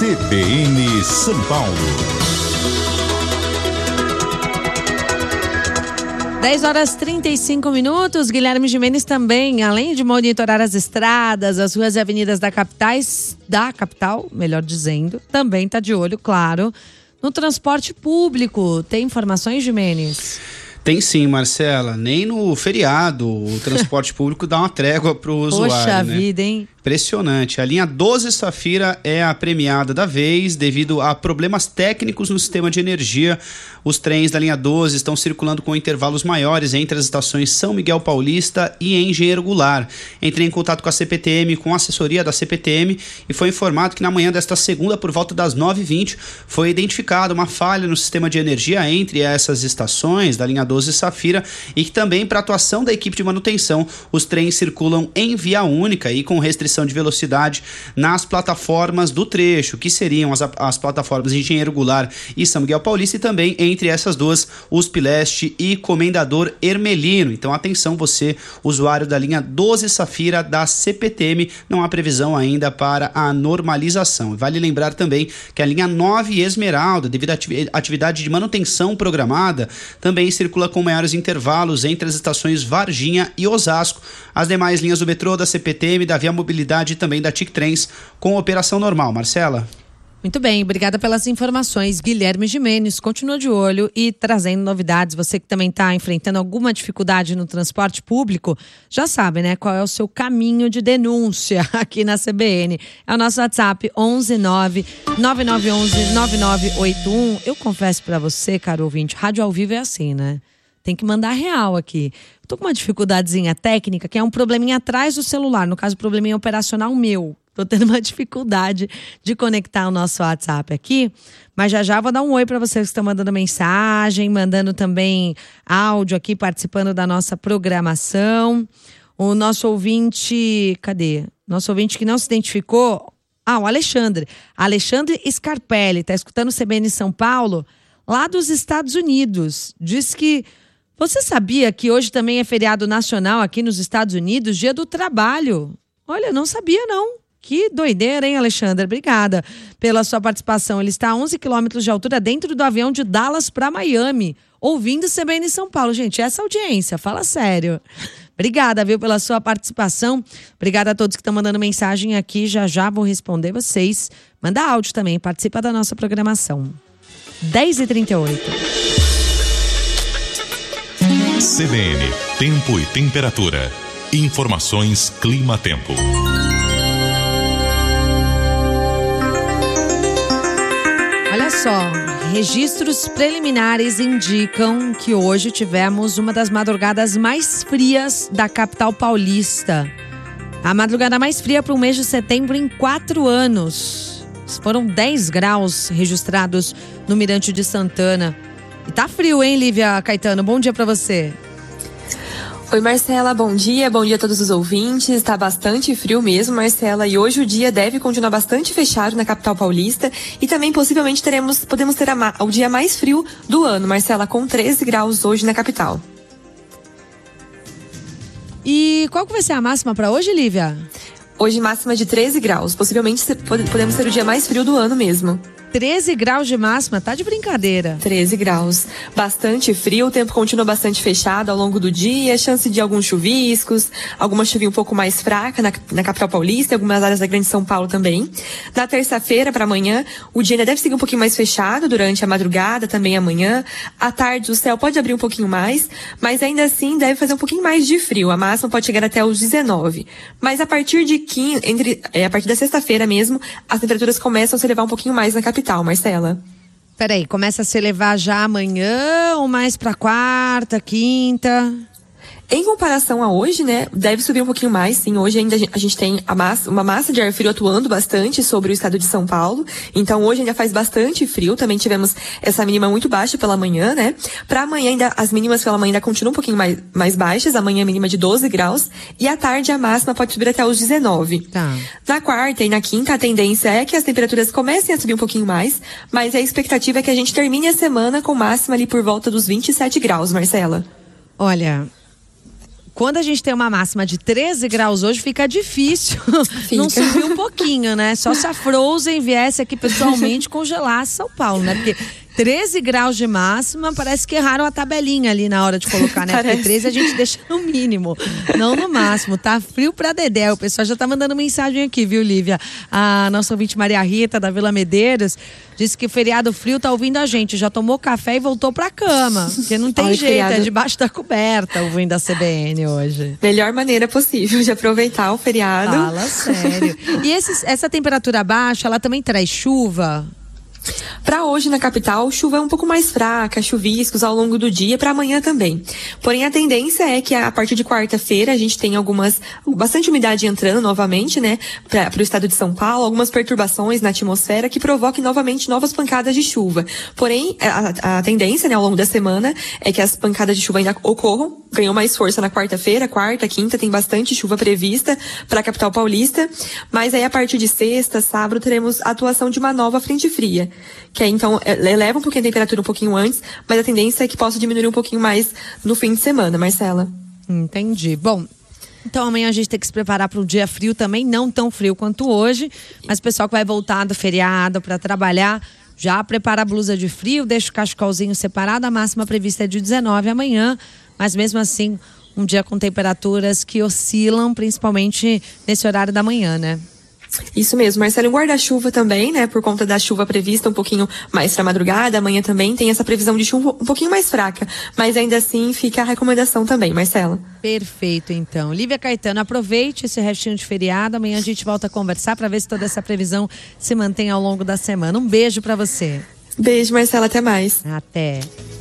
CBN São Paulo. 10h35. Guilherme Gimenez também, além de monitorar as estradas, as ruas e avenidas da capital, melhor dizendo, também está de olho, claro, no transporte público. Tem informações, Gimenez? Tem sim, Marcela. Nem no feriado o transporte público dá uma trégua para o usuário. Poxa vida, hein? Impressionante. A linha 12 Safira é a premiada da vez devido a problemas técnicos no sistema de energia. Os trens da linha 12 estão circulando com intervalos maiores entre as estações São Miguel Paulista e Engenheiro Goulart. Entrei em contato com a CPTM, com a assessoria da CPTM, e foi informado que na manhã desta segunda, por volta das 9h20, foi identificada uma falha no sistema de energia entre essas estações da linha 12 Safira e que também, para atuação da equipe de manutenção, os trens circulam em via única e com restrição de velocidade nas plataformas do trecho, que seriam as plataformas de Engenheiro Goulart e São Miguel Paulista, e também entre essas duas, USP Leste e Comendador Hermelino. Então atenção, você, usuário da linha 12 Safira da CPTM, não há previsão ainda para a normalização. Vale lembrar também que a linha 9 Esmeralda, devido à atividade de manutenção programada, também circula com maiores intervalos entre as estações Varginha e Osasco. As demais linhas do metrô, da CPTM, da Via Mobilidade e também da TIC Trens com operação normal. Marcela? Muito bem, obrigada pelas informações. Guilherme Gimenez continua de olho e trazendo novidades. Você que também está enfrentando alguma dificuldade no transporte público, já sabe, né, qual é o seu caminho de denúncia aqui na CBN. É o nosso WhatsApp 11999119981. Eu confesso para você, caro ouvinte, rádio ao vivo é assim, né? Tem que mandar real aqui. Tô com uma dificuldadezinha técnica, que é um probleminha atrás do celular. No caso, probleminha operacional meu. Tô tendo uma dificuldade de conectar o nosso WhatsApp aqui. Mas já vou dar um oi para vocês que estão mandando mensagem, mandando também áudio aqui, participando da nossa programação. O nosso ouvinte... Cadê? Nosso ouvinte que não se identificou... o Alexandre. Alexandre Scarpelli, tá escutando o CBN São Paulo, lá dos Estados Unidos. Diz que... Você sabia que hoje também é feriado nacional aqui nos Estados Unidos, Dia do Trabalho? Olha, não sabia não. Que doideira, hein, Alexandre? Obrigada pela sua participação. Ele está a 11 quilômetros de altura dentro do avião de Dallas para Miami, ouvindo CBN São Paulo. Gente, essa audiência, fala sério. Obrigada, viu, pela sua participação. Obrigada a todos que estão mandando mensagem aqui. Já vou responder vocês. Manda áudio também, participa da nossa programação. 10h38. CBN, tempo e temperatura. Informações Clima-Tempo. Olha só, registros preliminares indicam que hoje tivemos uma das madrugadas mais frias da capital paulista. A madrugada mais fria para o mês de setembro em 4 anos. Foram 10 graus registrados no Mirante de Santana. E tá frio, hein, Lívia Caetano? Bom dia pra você. Oi, Marcela, bom dia a todos os ouvintes. Tá bastante frio mesmo, Marcela, e hoje o dia deve continuar bastante fechado na capital paulista e também possivelmente podemos ter o dia mais frio do ano, Marcela, com 13 graus hoje na capital. E qual que vai ser a máxima pra hoje, Lívia? Hoje máxima de 13 graus, possivelmente podemos ter o dia mais frio do ano mesmo. 13 graus de máxima, tá de brincadeira. 13 graus. Bastante frio, o tempo continua bastante fechado ao longo do dia, chance de alguns chuviscos, alguma chuvinha um pouco mais fraca na capital paulista e algumas áreas da Grande São Paulo também. Na terça-feira para amanhã, o dia ainda deve seguir um pouquinho mais fechado durante a madrugada, também amanhã. À tarde o céu pode abrir um pouquinho mais, mas ainda assim deve fazer um pouquinho mais de frio. A máxima pode chegar até os 19. Mas a partir a partir da sexta-feira mesmo, as temperaturas começam a se elevar um pouquinho mais na capital. Marcela? Peraí, começa a se elevar já amanhã ou mais pra quarta, quinta? Em comparação a hoje, né, deve subir um pouquinho mais, sim. Hoje ainda a gente tem uma massa de ar frio atuando bastante sobre o estado de São Paulo. Então hoje ainda faz bastante frio. Também tivemos essa mínima muito baixa pela manhã, né? Para amanhã ainda, as mínimas pela manhã ainda continuam um pouquinho mais baixas. Amanhã a mínima de 12 graus. E à tarde a máxima pode subir até os 19. Tá. Na quarta e na quinta a tendência é que as temperaturas comecem a subir um pouquinho mais. Mas a expectativa é que a gente termine a semana com máxima ali por volta dos 27 graus, Marcela. Olha... quando a gente tem uma máxima de 13 graus hoje, fica difícil não subir um pouquinho, né? Só se a Frozen viesse aqui pessoalmente congelar São Paulo, né? Porque 13 graus de máxima, parece que erraram a tabelinha ali na hora de colocar, né? Porque 13 a gente deixa no mínimo, não no máximo. Tá frio pra dedé. O pessoal já tá mandando mensagem aqui, viu, Lívia? A nossa ouvinte Maria Rita, da Vila Medeiros, disse que feriado frio tá ouvindo a gente. Já tomou café e voltou pra cama. Porque não tem jeito, feriado. É debaixo da coberta ouvindo a CBN hoje. Melhor maneira possível de aproveitar o feriado. Fala sério. E essa temperatura baixa, ela também traz chuva? Para hoje na capital, chuva é um pouco mais fraca, chuviscos ao longo do dia, para amanhã também. Porém, a tendência é que a partir de quarta-feira a gente tem bastante umidade entrando novamente, né, para o estado de São Paulo, algumas perturbações na atmosfera que provoquem novamente novas pancadas de chuva. Porém, a tendência, né, ao longo da semana é que as pancadas de chuva ainda ocorram, ganhou mais força na quarta-feira, quarta, quinta, tem bastante chuva prevista para a capital paulista, mas aí a partir de sexta, sábado, teremos a atuação de uma nova frente fria, que aí então eleva um pouquinho a temperatura um pouquinho antes, mas a tendência é que possa diminuir um pouquinho mais no fim de semana, Marcela. Entendi. Bom, então amanhã a gente tem que se preparar para um dia frio também, não tão frio quanto hoje, mas o pessoal que vai voltar do feriado para trabalhar, já prepara a blusa de frio, deixa o cachecolzinho separado, a máxima prevista é de 19 amanhã, mas mesmo assim um dia com temperaturas que oscilam, principalmente nesse horário da manhã, né? Isso mesmo, Marcelo, um guarda-chuva também, né, por conta da chuva prevista um pouquinho mais pra madrugada, amanhã também tem essa previsão de chuva um pouquinho mais fraca, mas ainda assim fica a recomendação também, Marcela. Perfeito, então. Lívia Caetano, aproveite esse restinho de feriado, amanhã a gente volta a conversar para ver se toda essa previsão se mantém ao longo da semana. Um beijo para você. Beijo, Marcela, até mais. Até.